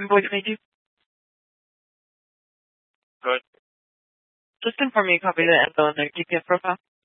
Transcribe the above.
What can I do? Good. Just confirm you copy the info in their GPS profile.